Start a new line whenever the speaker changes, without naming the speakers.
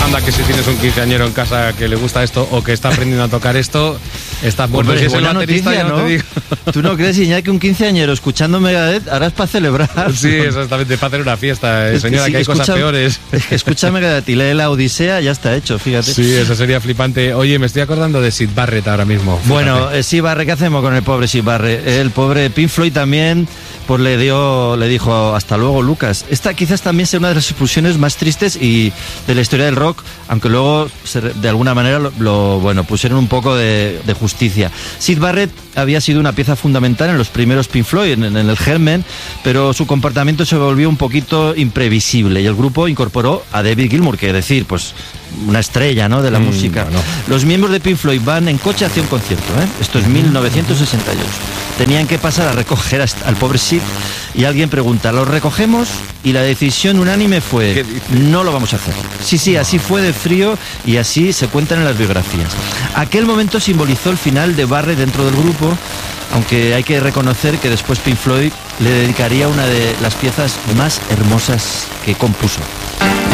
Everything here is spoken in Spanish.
Anda, que si tienes un quinceañero en casa que le gusta esto o que está aprendiendo a tocar esto, está bueno.
Si es buena noticia, ¿no? ¿Tú no crees, Iñaki, que un quinceañero escuchando Megadeth ahora es para celebrar?
Sí, exactamente, para hacer una fiesta, señora, que hay cosas peores.
Es que escucha Megadeth y lee la Odisea, ya está hecho, fíjate.
Sí, eso sería flipante. Oye, me estoy acordando de Syd Barrett ahora mismo. Fíjate.
Bueno, Syd Barrett, ¿qué hacemos con el pobre Syd Barrett? El pobre Pink Floyd también, pues le dijo hasta luego, Lucas. Esta quizás también sea una de las expulsiones más tristes y de la historia del rock, aunque luego de alguna manera lo pusieron un poco de justicia. Syd Barrett había sido una pieza fundamental en los primeros Pink Floyd, en el germen, pero su comportamiento se volvió un poquito imprevisible y el grupo incorporó a David Gilmour, que decir, pues una estrella, ¿no?, de la música.
Bueno.
Los miembros de Pink Floyd van en coche hacia un concierto, ¿eh? Esto es 1968. Tenían que pasar a recoger al pobre Syd y alguien pregunta, ¿lo recogemos? Y la decisión unánime fue, no lo vamos a hacer. Sí, así fue de frío y así se cuentan en las biografías. Aquel momento simbolizó el final de Barrett dentro del grupo, aunque hay que reconocer que después Pink Floyd le dedicaría una de las piezas más hermosas que compuso.